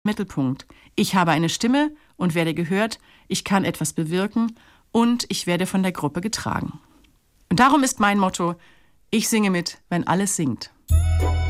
Mittelpunkt. Ich habe eine Stimme und werde gehört, ich kann etwas bewirken und ich werde von der Gruppe getragen. Und darum ist mein Motto: Ich singe mit, wenn alles singt.